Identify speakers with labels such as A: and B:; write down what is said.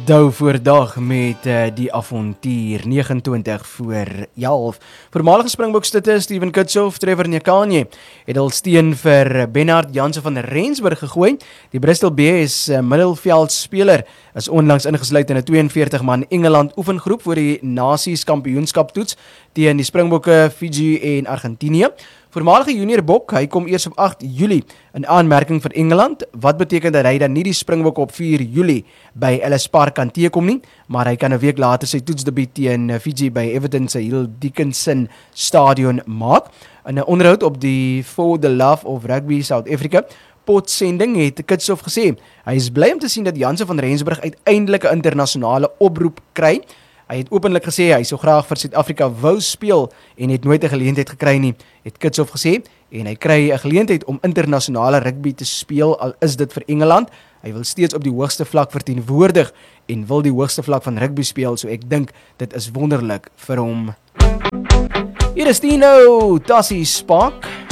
A: Dou voor dag met die avontuur 29 voor 11. Voormalige Springbok-stutte Steven Kitshoff, Trevor Nyakanye het al steen vir Bernard Jansen van Rensburg gegooi. Die Bristol B is middelveldspeler, is onlangs ingesluit in 'n 42-man Engeland oefengroep vir die Nasies kampioenskaptoets teen die Springbokke, Fiji en Argentinië. Voormalige junior Bok, hy kom eers op 8 Julie in aanmerking vir Engeland, wat beteken dat hy dan nie die Springbokke op 4 Julie by Ellis Park kan teekom nie, maar hy kan 'n week later sy toetsdebuut teen Fiji by Everton se Hill Dickinson Stadion maak. In 'n onderhoud op die For the Love of Rugby South Africa potsending het Kitshoff gesê, hy is bly om te sien dat Jansen van Rensburg uiteindelik 'n internasionale oproep kry. Hy het openlik gesê hy sou graag vir Suid-Afrika wou speel en het nooit 'n geleentheid gekry nie, het Kitshoff gesê, en hy kry 'n geleentheid om internasionale rugby te speel, al is dit vir Engeland. Hy wil steeds op die hoogste vlak verteenwoordig en wil die hoogste vlak van rugby speel, so ek dink dit is wonderlik vir hom. Hier is Tino Tassie Spark.